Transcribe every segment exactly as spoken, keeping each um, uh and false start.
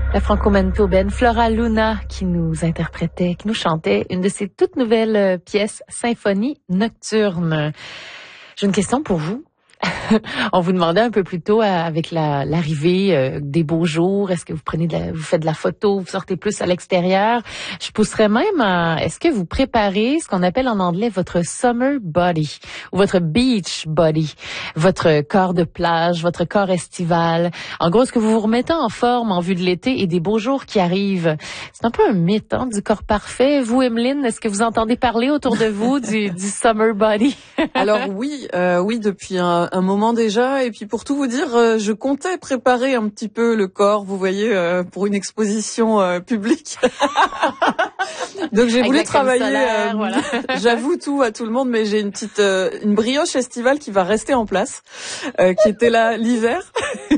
La franco-manitobaine Flora Luna qui nous interprétait, qui nous chantait une de ses toutes nouvelles pièces, Symphonie nocturne. J'ai une question pour vous. On vous demandait un peu plus tôt, avec la, l'arrivée euh, des beaux jours, est-ce que vous prenez de la, vous faites de la photo, vous sortez plus à l'extérieur? Je pousserais même à, est-ce que vous préparez ce qu'on appelle en anglais votre summer body ou votre beach body, votre corps de plage, votre corps estival? En gros, est-ce que vous vous remettez en forme en vue de l'été et des beaux jours qui arrivent? C'est un peu un mythe, hein, du corps parfait. Vous, Emeline, est-ce que vous entendez parler autour de vous du, du summer body? Alors oui, euh, oui, depuis un, un moment déjà, et puis pour tout vous dire, euh, je comptais préparer un petit peu le corps, vous voyez, euh, pour une exposition euh, publique. Donc j'ai voulu travailler, solaire, euh, voilà. J'avoue tout à tout le monde, mais j'ai une petite euh, une brioche estivale qui va rester en place, euh, qui était là l'hiver.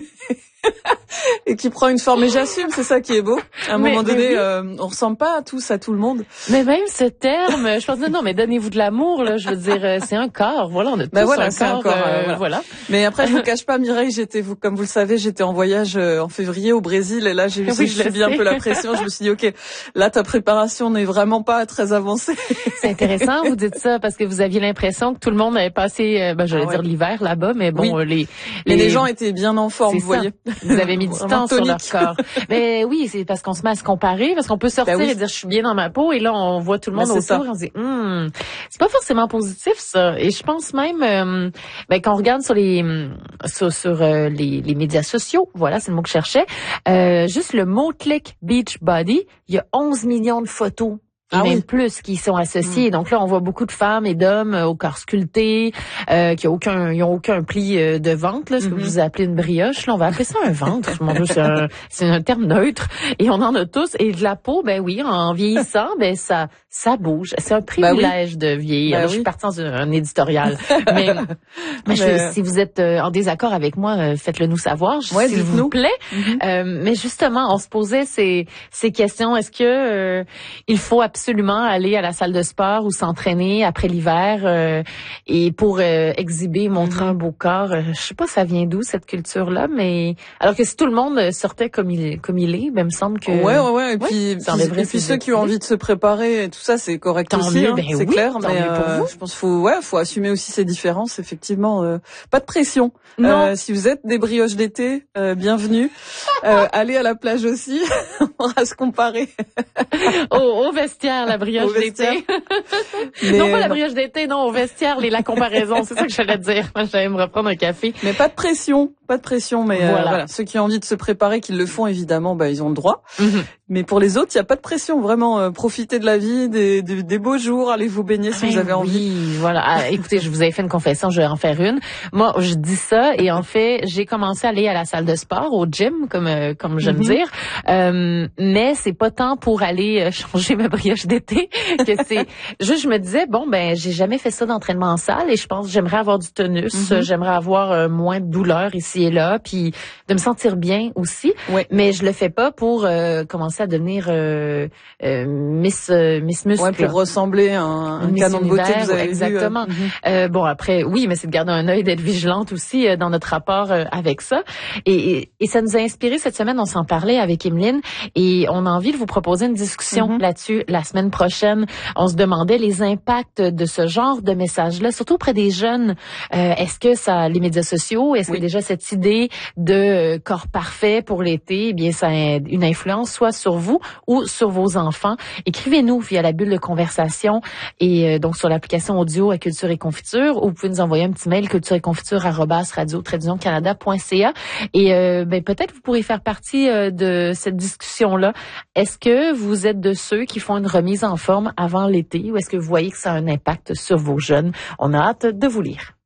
Et qui prend une forme, et j'assume, c'est ça qui est beau. À un mais, moment donné, oui. euh, on ressemble pas à tous, à tout le monde. Mais même ce terme, je pense non, mais donnez-vous de l'amour, là. Je veux dire, c'est un corps. Voilà, on a tous ben voilà, un c'est corps. Un corps euh, euh, voilà. voilà. Mais après, je vous cache pas, Mireille, j'étais, vous, comme vous le savez, j'étais en voyage euh, en février au Brésil, et là, j'ai oui, je subi un peu la pression. Je me suis dit, ok, là, ta préparation n'est vraiment pas très avancée. C'est intéressant, vous dites ça, parce que vous aviez l'impression que tout le monde avait passé, euh, ben, j'allais ah, ouais. dire l'hiver là-bas, mais bon, oui. les, les, les gens étaient bien en forme, vous ça. voyez. Vous avez mis du temps sur leur corps. Mais oui, c'est parce qu'on se met à se comparer, parce qu'on peut sortir ben oui. et dire je suis bien dans ma peau, et là on voit tout le monde ben, autour, ça. On se dit hum, c'est pas forcément positif ça. Et je pense même, euh, ben quand on regarde sur les sur, sur euh, les, les médias sociaux, voilà, c'est le mot que je cherchais. Euh, juste le mot click beach body, il y a onze millions de photos. Et ah même oui. plus qui sont associés. Mmh. Donc là, on voit beaucoup de femmes et d'hommes au corps sculpté, euh, qui ont aucun, ils ont aucun pli euh, de ventre, là, ce mmh. que vous appelez une brioche. Là, on va appeler ça un ventre. Mon Dieu, c'est un, c'est un terme neutre. Et on en a tous. Et de la peau, ben oui, en vieillissant, ben ça, ça bouge. C'est un privilège ben oui. de vieillir. Ben là, oui. Je suis partie dans un, un éditorial. mais, mais je, si vous êtes euh, en désaccord avec moi, euh, faites-le nous savoir, ouais, s'il vous plaît. Mmh. Euh, mais justement, on se posait ces, ces questions. Est-ce que euh, il faut absolument absolument aller à la salle de sport ou s'entraîner après l'hiver euh, et pour euh, exhiber, montrer mm-hmm. un beau corps. Euh, je sais pas ça vient d'où cette culture-là, mais alors que si tout le monde sortait comme il comme il est, ben me semble que ouais ouais ouais. Et puis ouais, puis, et puis ceux qui ont envie de se préparer et tout ça, c'est correct tant aussi, mieux, hein, ben c'est oui, clair. Mais euh, pour vous. Je pense qu'il faut ouais faut assumer aussi ces différences. Effectivement, euh, pas de pression. Non. Euh, si vous êtes des brioches d'été, euh, bienvenue. euh, allez à la plage aussi. On va se comparer. au, au vestiaire, la brioche d'été. Mais non, pas la brioche d'été, non, au vestiaire, les, la comparaison. C'est ça que j'allais dire. Moi, j'allais me reprendre un café. Mais pas de pression. Pas de pression, mais voilà. Euh, voilà. Ceux qui ont envie de se préparer, qui le font, évidemment, bah, ils ont le droit. Mm-hmm. Mais pour les autres, il n'y a pas de pression. Vraiment, euh, profitez de la vie, des, des, des beaux jours, allez vous baigner si ah, vous avez oui, envie. Voilà. Ah, écoutez, je vous avais fait une confession, je vais en faire une. Moi, je dis ça, et en fait, j'ai commencé à aller à la salle de sport, au gym, comme euh, comme j'aime mm-hmm. dire. Euh, mais c'est pas tant pour aller euh, changer ma brioche d'été que c'est juste, je me disais, bon, ben, j'ai jamais fait ça d'entraînement en salle, et je pense que j'aimerais avoir du tonus, mm-hmm. j'aimerais avoir euh, moins de douleur ici et là, puis de me sentir bien aussi. Oui. Mais je le fais pas pour euh, commencer à devenir euh, euh, Miss euh, Miss Muscle. Ouais, pour ressembler à un, un canon de beauté que vous avez exactement. vu. Euh, euh, bon, après, oui, mais c'est de garder un œil, d'être vigilante aussi euh, dans notre rapport euh, avec ça. Et, et, et ça nous a inspiré cette semaine, on s'en parlait avec Emeline, et on a envie de vous proposer une discussion mm-hmm. là-dessus la semaine prochaine. On se demandait les impacts de ce genre de message-là, surtout auprès des jeunes. Euh, est-ce que ça, les médias sociaux, est-ce oui. que déjà cette idée de corps parfait pour l'été, eh bien ça a une influence soit sur vous ou sur vos enfants. Écrivez-nous via la bulle de conversation et euh, donc sur l'application audio à Culture et Confiture, ou vous pouvez nous envoyer un petit mail culture et confiture arobase radio tiret canada point c a et euh, ben peut-être vous pourrez faire partie euh, de cette discussion-là. Est-ce que vous êtes de ceux qui font une remise en forme avant l'été, ou est-ce que vous voyez que ça a un impact sur vos jeunes? On a hâte de vous lire.